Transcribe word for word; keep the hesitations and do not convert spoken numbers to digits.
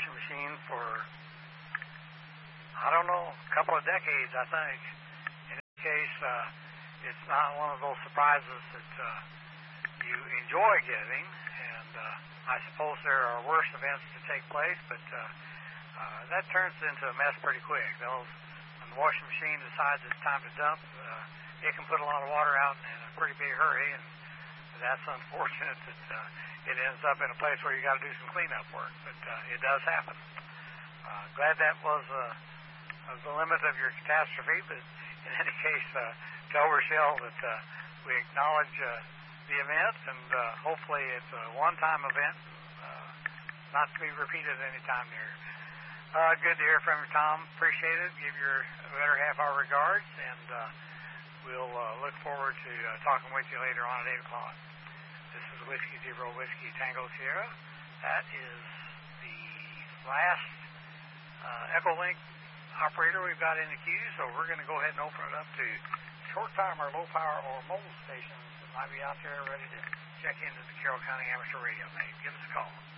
washing machine for, I don't know, a couple of decades, I think. In any case, uh, it's not one of those surprises that uh, you enjoy getting, and uh, I suppose there are worse events to take place, but uh, uh, that turns into a mess pretty quick. Those, when the washing machine decides it's time to dump, uh, it can put a lot of water out in a pretty big hurry, and that's unfortunate that uh, it ends up in a place where you got to do some cleanup work, but uh, it does happen. Uh, glad that was uh, the limit of your catastrophe, but in any case, uh, tell Rochelle that uh, we acknowledge uh, the event, and uh, hopefully it's a one-time event, uh, not to be repeated anytime near. Uh, good to hear from you, Tom. Appreciate it. Give your better half our regards, and uh, we'll uh, look forward to uh, talking with you later on at eight o'clock. This is Whiskey Zero Whiskey Tango Sierra. That is the last uh, Echolink operator we've got in the queue, so we're going to go ahead and open it up to short time or low power or mobile stations that might be out there ready to check into the Carroll County Amateur Radio. Mate, give us a call.